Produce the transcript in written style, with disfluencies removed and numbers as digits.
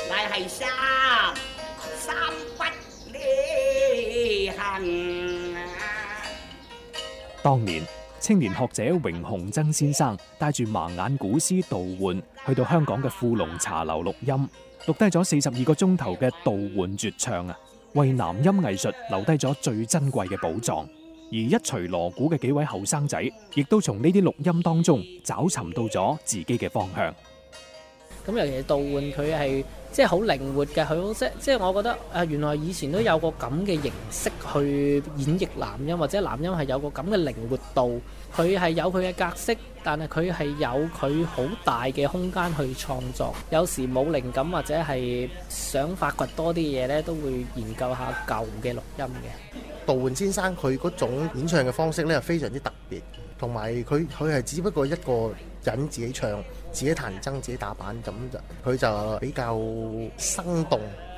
乃係三不離行。 當年青年學者榮鴻曾先生帶住盲眼古詩杜煥去到香港嘅富隆茶樓錄音，錄低咗42個鐘頭嘅杜煥絕唱啊，為南音藝術留低咗最珍貴嘅寶藏。而一錘鑼鼓嘅幾位後生仔，亦都從呢啲錄音當中找尋到咗自己嘅方向。 咁尤其是杜煥佢係即係好靈活嘅，佢好即係我覺得原來以前都有個咁嘅形式去演繹南音，或者南音係有個咁嘅靈活度，佢係有佢嘅格式，但係佢係有佢好大嘅空間去創作。有時冇靈感或者係想發掘多啲嘢呢，都會研究下舊嘅錄音嘅。 杜煥先生佢嗰種演唱嘅方式咧，係非常之特別，同埋佢係只不過一個人自己唱、自己彈箏、自己打板咁就，佢就比較生動，